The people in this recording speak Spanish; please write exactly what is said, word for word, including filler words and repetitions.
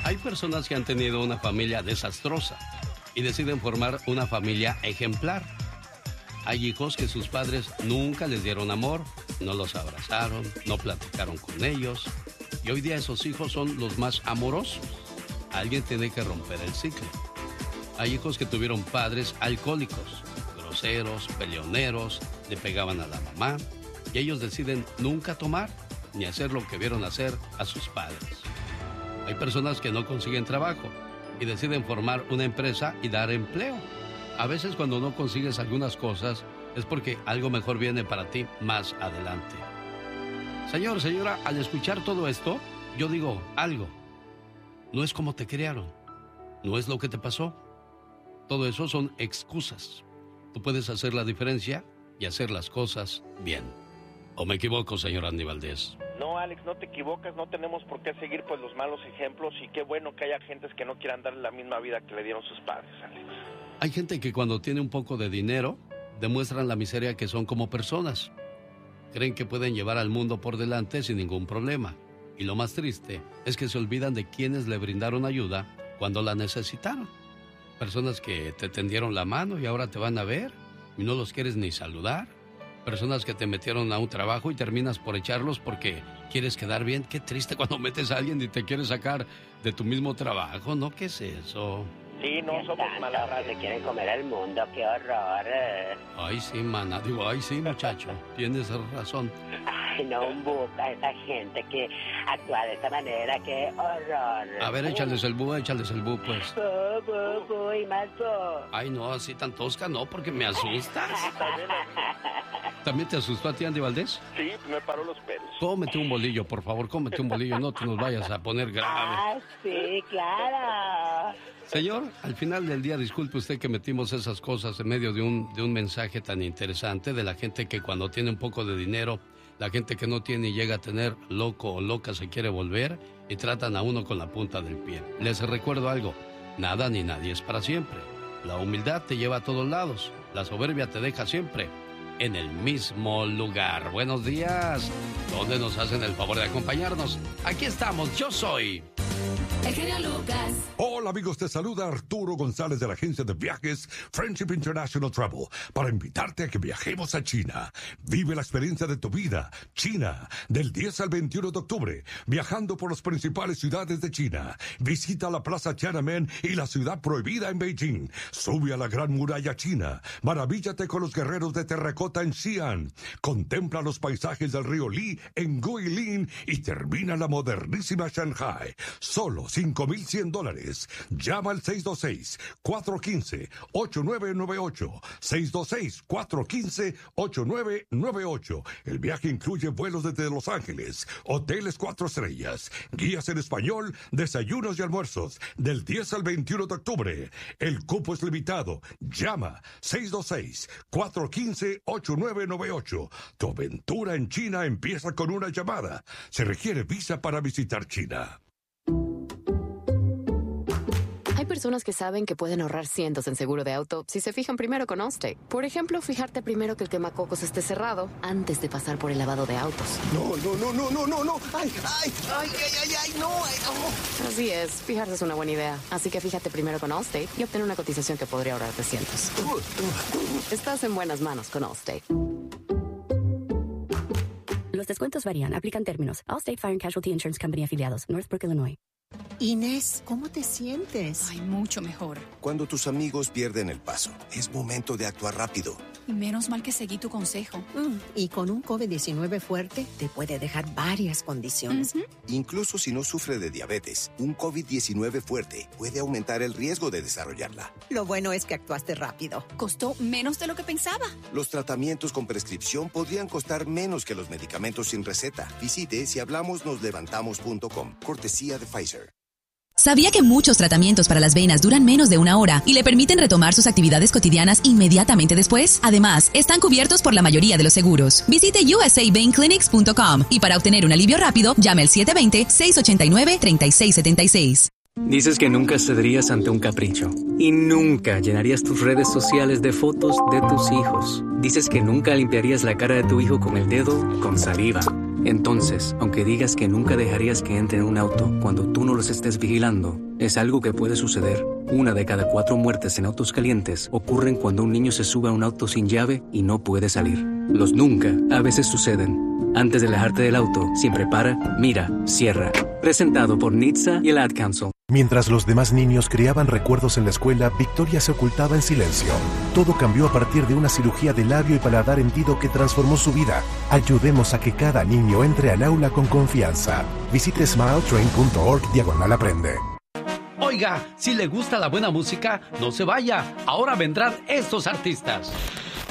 Hay personas que han tenido una familia desastrosa y deciden formar una familia ejemplar. Hay hijos que sus padres nunca les dieron amor, no los abrazaron, no platicaron con ellos. Y hoy día esos hijos son los más amorosos. Alguien tiene que romper el ciclo. Hay hijos que tuvieron padres alcohólicos, groseros, peleoneros, le pegaban a la mamá. Y ellos deciden nunca tomar ni hacer lo que vieron hacer a sus padres. Hay personas que no consiguen trabajo y deciden formar una empresa y dar empleo. A veces cuando no consigues algunas cosas es porque algo mejor viene para ti más adelante. Señor, señora, al escuchar todo esto, yo digo algo. No es como te criaron, no es lo que te pasó. Todo eso son excusas. Tú puedes hacer la diferencia y hacer las cosas bien. ¿O me equivoco, señor Andy Valdés? No, Alex, no te equivocas, no tenemos por qué seguir pues los malos ejemplos y qué bueno que haya gentes que no quieran darle la misma vida que le dieron sus padres, Alex. Hay gente que cuando tiene un poco de dinero demuestran la miseria que son como personas. Creen que pueden llevar al mundo por delante sin ningún problema. Y lo más triste es que se olvidan de quienes le brindaron ayuda cuando la necesitaron. Personas que te tendieron la mano y ahora te van a ver y no los quieres ni saludar. Personas que te metieron a un trabajo y terminas por echarlos porque quieres quedar bien. Qué triste cuando metes a alguien y te quieres sacar de tu mismo trabajo, ¿no? ¿Qué es eso? Sí, no somos malas. Se quieren comer el mundo, qué horror. Ay, sí, mana. Digo, ay, sí, muchacho. Tienes razón. Ay, no, un buca esa gente que actúa de esta manera, qué horror. A ver, échales el bu, échales el bu, pues. Bu, bu, bu, y más bu. Ay, no, así tan tosca, no, porque me asustas. ¿También te asustó a ti, Andy Valdés? Sí, me paró los pelos. Cómete un bolillo, por favor, cómete un bolillo, no te nos vayas a poner grave. Ah, sí, claro. Señor, al final del día, disculpe usted que metimos esas cosas en medio de un, de un mensaje tan interesante de la gente que cuando tiene un poco de dinero, la gente que no tiene y llega a tener loco o loca se quiere volver y tratan a uno con la punta del pie. Les recuerdo algo, nada ni nadie es para siempre. La humildad te lleva a todos lados, la soberbia te deja siempre en el mismo lugar. Buenos días, ¿dónde nos hacen el favor de acompañarnos? Aquí estamos, yo soy... El genio Lucas. Hola amigos, te saluda Arturo González de la agencia de viajes Friendship International Travel para invitarte a que viajemos a China. Vive la experiencia de tu vida, China, del diez al veintiuno de octubre, viajando por las principales ciudades de China. Visita la Plaza Tiananmen y la ciudad prohibida en Beijing. Sube a la Gran Muralla China. Maravíllate con los guerreros de terracota en Xi'an. Contempla los paisajes del río Li en Guilin y termina la modernísima Shanghai. Solo cinco mil cien dólares. Llama al seis dos seis, cuatro uno cinco, ocho nueve nueve ocho. seis dos seis, cuatro uno cinco, ocho nueve nueve ocho. El viaje incluye vuelos desde Los Ángeles, hoteles cuatro estrellas, guías en español, desayunos y almuerzos, del diez al veintiuno de octubre. El cupo es limitado. Llama seis dos seis, cuatro uno cinco, ocho nueve nueve ocho. Tu aventura en China empieza con una llamada. Se requiere visa para visitar China. Hay personas que saben que pueden ahorrar cientos en seguro de auto si se fijan primero con Allstate. Por ejemplo, fijarte primero que el quemacocos esté cerrado antes de pasar por el lavado de autos. No, no, no, no, no, no, no. Ay, ay, ay, ay, ay, ay, no. Ay, no. Así es, fijarse es una buena idea. Así que fíjate primero con Allstate y obtén una cotización que podría ahorrarte cientos. Estás en buenas manos con Allstate. Los descuentos varían. Aplican términos. Allstate Fire and Casualty Insurance Company afiliados. Northbrook, Illinois. Inés, ¿cómo te sientes? Ay, mucho mejor. Cuando tus amigos pierden el paso, es momento de actuar rápido. Y menos mal que seguí tu consejo. Mm, y con un COVID diecinueve fuerte, te puede dejar varias condiciones. Uh-huh. Incluso si no sufre de diabetes, un COVID diecinueve fuerte puede aumentar el riesgo de desarrollarla. Lo bueno es que actuaste rápido. Costó menos de lo que pensaba. Los tratamientos con prescripción podrían costar menos que los medicamentos sin receta. Visite si hablamos nos levantamos punto com. Cortesía de Pfizer. ¿Sabía que muchos tratamientos para las venas duran menos de una hora y le permiten retomar sus actividades cotidianas inmediatamente después? Además, están cubiertos por la mayoría de los seguros. Visite U S A Vein Clinics punto com y para obtener un alivio rápido, llame al siete dos cero, seis ocho nueve, tres seis siete seis. Dices que nunca cederías ante un capricho y nunca llenarías tus redes sociales de fotos de tus hijos. Dices que nunca limpiarías la cara de tu hijo con el dedo con saliva. Entonces, aunque digas que nunca dejarías que entren en un auto cuando tú no los estés vigilando, es algo que puede suceder. Una de cada cuatro muertes en autos calientes ocurren cuando un niño se sube a un auto sin llave y no puede salir. Los nunca a veces suceden. Antes de alejarte del auto, siempre para, mira, cierra. Presentado por N H T S A y el Ad Council. Mientras los demás niños creaban recuerdos en la escuela, Victoria se ocultaba en silencio. Todo cambió a partir de una cirugía de labio y paladar hendido que transformó su vida. Ayudemos a que cada niño entre al aula con confianza. Visite smiletrain punto org diagonal aprende. Oiga, si le gusta la buena música, no se vaya. Ahora vendrán estos artistas.